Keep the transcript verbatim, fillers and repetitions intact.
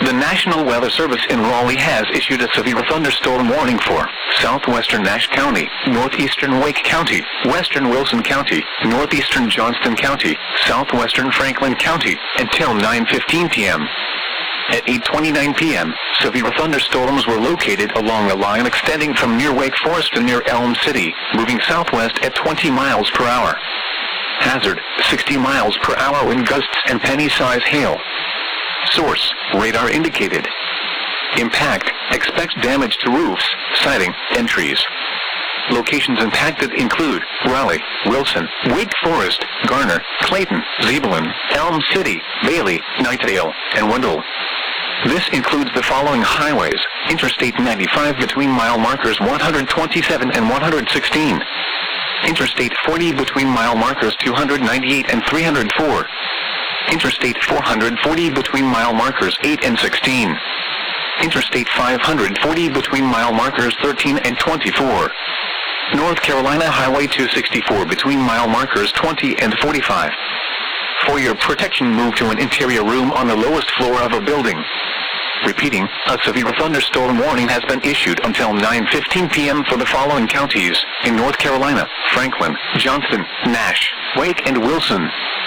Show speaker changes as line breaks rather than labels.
The National Weather Service in Raleigh has issued a severe thunderstorm warning for southwestern Nash County, northeastern Wake County, western Wilson County, northeastern Johnston County, southwestern Franklin County, until nine fifteen p m At eight twenty-nine p m, severe thunderstorms were located along a line extending from near Wake Forest to near Elm City, moving southwest at twenty miles per hour. Hazard, sixty miles per hour wind gusts and penny-size hail. Source, radar indicated. Impact, expect damage to roofs, siding, and trees. Locations impacted include Raleigh, Wilson, Wake Forest, Garner, Clayton, Zebulon, Elm City, Bailey, Knightdale, and Wendell. This includes the following highways: Interstate ninety-five between mile markers one hundred twenty-seven and one hundred sixteen. Interstate forty between mile markers two hundred ninety-eight and three hundred four. Interstate four hundred forty between mile markers eight and sixteen. Interstate five hundred forty between mile markers thirteen and twenty-four. North Carolina Highway two sixty-four between mile markers twenty and forty-five. For your protection, move to an interior room on the lowest floor of a building. Repeating, a severe thunderstorm warning has been issued until nine fifteen p m for the following counties in North Carolina: Franklin, Johnston, Nash, Wake, and Wilson.